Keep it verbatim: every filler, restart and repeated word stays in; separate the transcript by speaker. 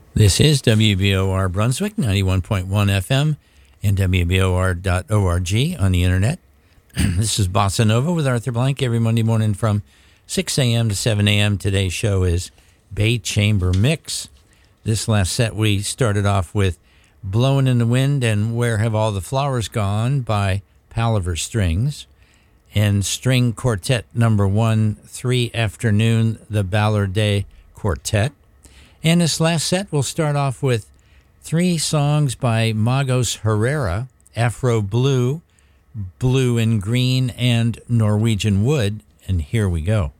Speaker 1: This is W B O R Brunswick, ninety-one point one F M, and W B O R dot org on the internet. This is Bossa Nova with Arthur Blank every Monday morning from six a.m. to seven a.m. Today's show is Bay Chamber Mix. This last set we started off with Blowin' in the Wind and Where Have All the Flowers Gone by Palaver Strings, and String Quartet number one, Three Afternoon, the Ballard Day Quartet. And this last set, we'll start off with three songs by Magos Herrera, Afro Blue, Blue and Green, and Norwegian Wood. And here we go.